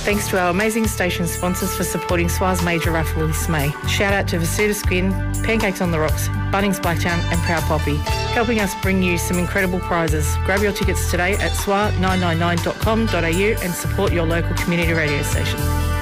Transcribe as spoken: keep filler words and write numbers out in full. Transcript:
Thanks to our amazing station sponsors for supporting S W A's major raffle this May. Shout out to Vasuta Skin, Pancakes on the Rocks, Bunnings Blacktown and Proud Poppy, helping us bring you some incredible prizes. Grab your tickets today at S W A nine nine nine dot com dot a u and support your local community radio station.